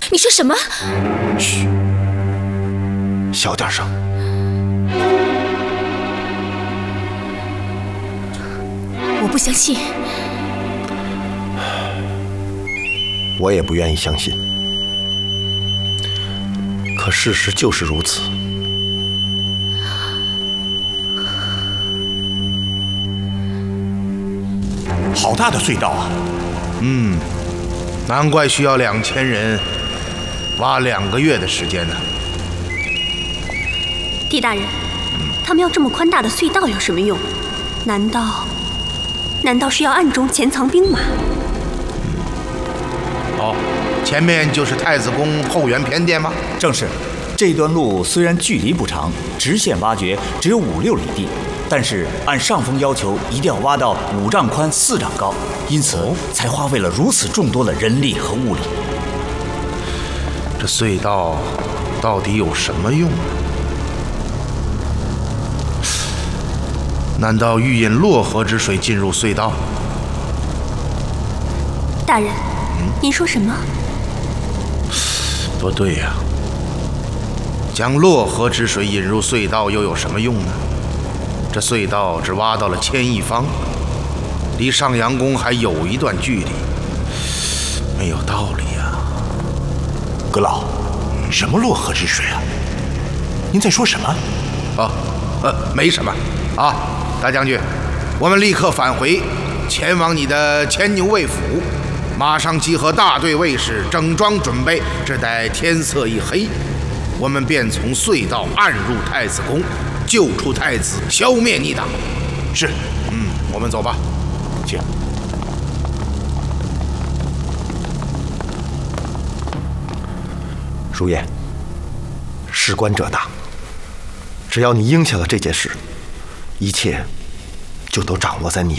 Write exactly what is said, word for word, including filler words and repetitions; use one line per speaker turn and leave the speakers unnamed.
你说什么？
嘘，小点声。
我不相信。
我也不愿意相信，可事实就是如此。
好大的隧道啊！
嗯，难怪需要两千人挖两个月的时间呢。
狄大人，他们要这么宽大的隧道有什么用？难道，难道是要暗中潜藏兵马？
哦，前面就是太子宫后园偏殿吗？
正是。这段路虽然距离不长，直线挖掘只有五六里地，但是按上峰要求，一定要挖到五丈宽、四丈高，因此才花费了如此众多的人力和物力。
这隧道到底有什么用？难道欲引洛河之水进入隧道？
大人，您说什么？
不对呀、啊，将洛河之水引入隧道又有什么用呢？这隧道只挖到了千亿方，离上阳宫还有一段距离，没有道理呀、啊。
阁老，什么洛河之水啊？您在说什么？
啊，呃，没什么啊，大将军，我们立刻返回，前往你的牵牛卫府，马上集合大队卫士，整装准备，只待天色一黑，我们便从隧道暗入太子宫，救出太子，消灭逆党。
是，
嗯，我们走吧。
请。
如烟，事关者大，只要你应下了这件事，一切就都掌握在你